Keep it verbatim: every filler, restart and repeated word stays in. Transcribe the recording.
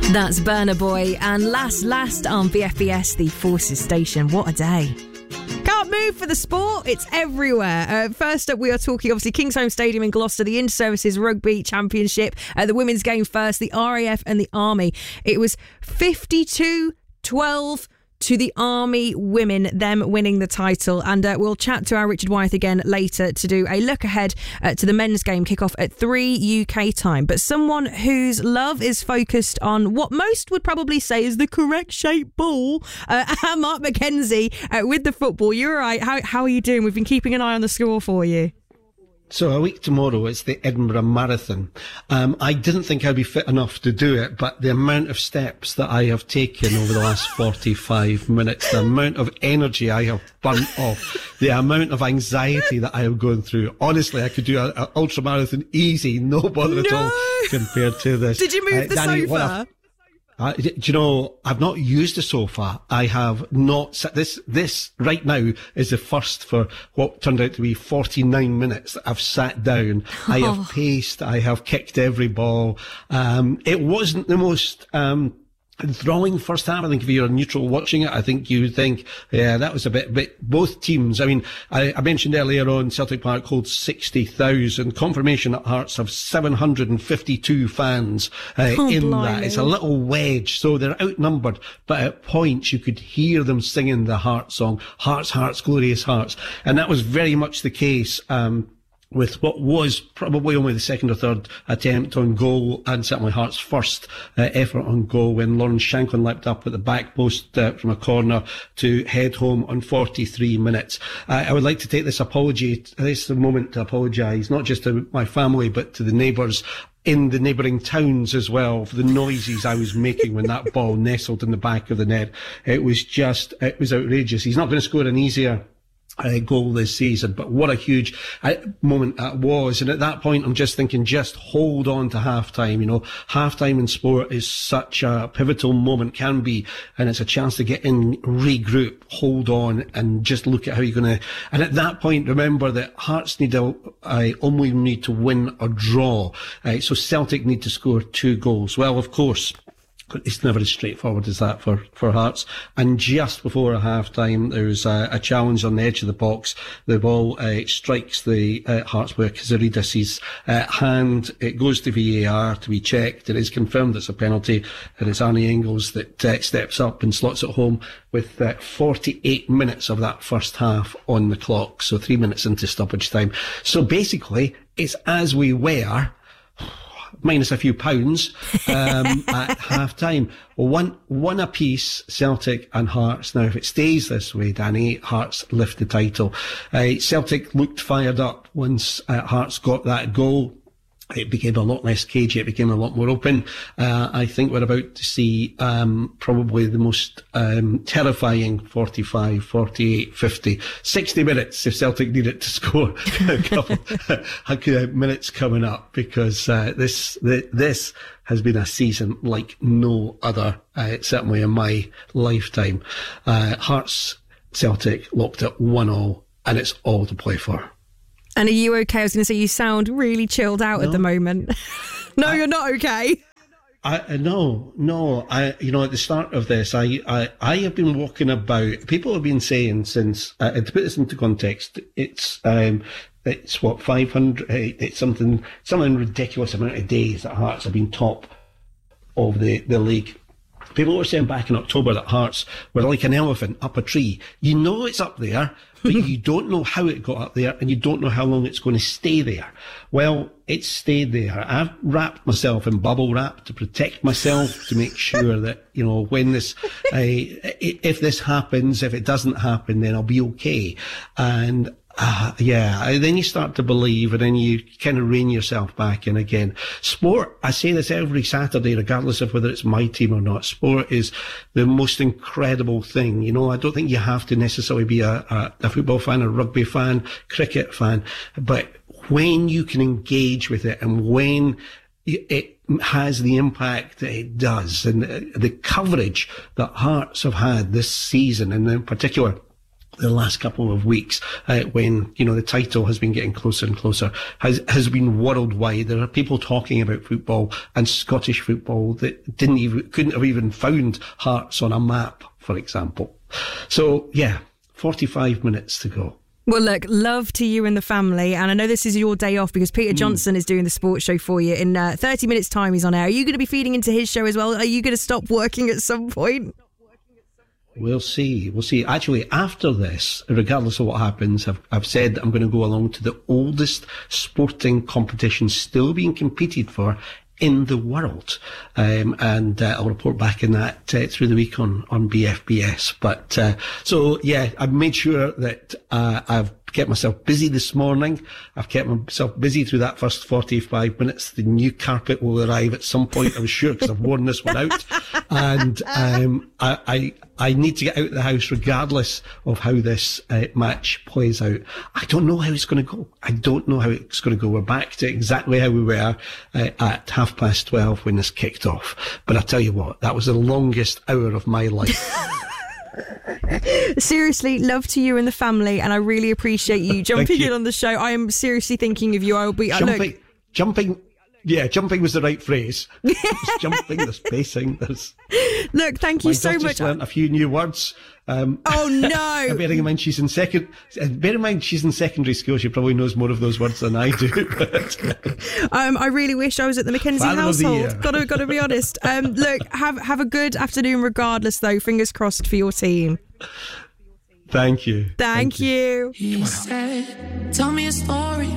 That's Burna Boy and Last Last on B F B S, the Forces Station. What a day. Can't move for the sport. It's everywhere. Uh, first up, we are talking, obviously, Kingsholm Stadium in Gloucester, the Inter-Services Rugby Championship, uh, the women's game first, the R A F and the Army. It was fifty-two twelve to the Army women, them winning the title. And uh, we'll chat to our Richard Wyeth again later to do a look ahead uh, to the men's game kick-off at three U K time. But someone whose love is focused on what most would probably say is the correct shape ball, uh, Mark McKenzie uh, with the football. You're right. How, how are you doing? We've been keeping an eye on the score for you. So a week tomorrow, it's the Edinburgh Marathon. Um, I didn't think I'd be fit enough to do it, but the amount of steps that I have taken over the last forty-five minutes, the amount of energy I have burnt off, the amount of anxiety that I have gone through. Honestly, I could do an ultra marathon easy, no bother no. at all compared to this. Did you move uh, the Danny, sofa? Uh, do you know, I've not used a sofa. I have not sat, this, this right now is the first for what turned out to be forty-nine minutes that I've sat down. I have Oh. paced. I have kicked every ball. Um, it wasn't the most, um, enthralling first half. I think if you're neutral watching it, I think you think, yeah, that was a bit, bit, both teams. I mean, I, I mentioned earlier on Celtic Park holds sixty thousand. Confirmation at Hearts have seven hundred fifty-two fans uh, Oh, in blimey. that. It's a little wedge, so they're outnumbered, but at points you could hear them singing the Hearts song, Hearts, Hearts, Glorious Hearts. And that was very much the case, um, with what was probably only the second or third attempt on goal, and certainly Hearts' first uh, effort on goal, when Lauren Shanklin leapt up at the back post uh, from a corner to head home on forty-three minutes. Uh, I would like to take this apology, this moment to apologise, not just to my family, but to the neighbours in the neighbouring towns as well, for the noises I was making when that ball nestled in the back of the net. It was just, it was outrageous. He's not going to score an easier Uh, goal this season, but what a huge uh, moment that was. And at that point, I'm just thinking, just hold on to half time. You know, half time in sport is such a pivotal moment, can be, and it's a chance to get in, regroup, hold on, and just look at how you're going to. And at that point, remember that Hearts need to, uh, only need to win or draw. Uh, so Celtic need to score two goals. Well, of course, it's never as straightforward as that for, for Hearts. And just before a half-time, there's a, a challenge on the edge of the box. The ball uh, strikes the uh, Hearts player, Kazaridis' uh, hand. It goes to V A R to be checked. It is confirmed it's a penalty. And it's Arnie Engels that uh, steps up and slots it home with uh, forty-eight minutes of that first half on the clock. So three minutes into stoppage time. So basically, it's as we were, minus a few pounds, um, at half time. One, one apiece, Celtic and Hearts. Now, if it stays this way, Danny, Hearts lift the title. Uh, Celtic looked fired up once uh, Hearts got that goal. It became a lot less cagey. It became a lot more open. Uh, I think we're about to see um, probably the most um, terrifying forty-five, forty-eight, fifty, sixty minutes if Celtic need it to score a couple of minutes coming up, because uh, this the, this has been a season like no other, uh, certainly in my lifetime. Uh, Hearts Celtic locked at one all, and it's all to play for. And are you okay? I was going to say, you sound really chilled out No. at the moment. no, I, you're not okay. I no, no. I, you know, at the start of this, I, I, I have been walking about. People have been saying since. Uh, to put this into context, it's, um, it's what five hundred. It's something, something ridiculous amount of days that Hearts have been top of the the league. People were saying back in October that Hearts were like an elephant up a tree. You know it's up there, but you don't know how it got up there, and you don't know how long it's going to stay there. Well, it's stayed there. I've wrapped myself in bubble wrap to protect myself, to make sure that, you know, when this, uh, if this happens, if it doesn't happen, then I'll be okay. And Uh, yeah, then you start to believe, and then you kind of rein yourself back in again. Sport, I say this every Saturday, regardless of whether it's my team or not. Sport is the most incredible thing. You know, I don't think you have to necessarily be a, a, a football fan, a rugby fan, cricket fan, but when you can engage with it, and when it has the impact that it does, and the coverage that Hearts have had this season, and in particular the last couple of weeks, uh, when, you know, the title has been getting closer and closer, has, has been worldwide. There are people talking about football and Scottish football that didn't even, couldn't have even found Hearts on a map, for example. So, yeah, forty-five minutes to go. Well, look, love to you and the family. And I know this is your day off because Peter Johnson mm. is doing the sports show for you. In uh, thirty minutes' time, he's on air. Are you going to be feeding into his show as well? Are you going to stop working at some point? We'll see. We'll see. Actually, after this, regardless of what happens, I've, I've said I'm going to go along to the oldest sporting competition still being competed for in the world. Um, and uh, I'll report back on that uh, through the week on, on B F B S. But uh, so, yeah, I've made sure that uh, I've kept myself busy this morning. I've kept myself busy through that first forty-five minutes. The new carpet will arrive at some point, I'm sure, because I've worn this one out. And um, I, I I need to get out of the house regardless of how this uh, match plays out. I don't know how it's going to go. I don't know how it's going to go. We're back to exactly how we were uh, at half past twelve when this kicked off. But I'll tell you what, that was the longest hour of my life. Seriously, love to you and the family, and I really appreciate you jumping you. in on the show. I am seriously thinking of you. I will be jumping, look, jumping. Yeah, jumping was the right phrase. There's jumping, there's pacing, there's... Look, thank you My so much. just learnt a few new words. Um, oh, no. bearing in mind she's in second... Bear in mind she's in secondary school. She probably knows more of those words than I do. But, um, I really wish I was at the Mackenzie Father household. Gotta, gotta be honest. Um, look, have, have a good afternoon regardless, though. Fingers crossed for your team. Thank you. Thank, Thank you. you. He said, tell me a story.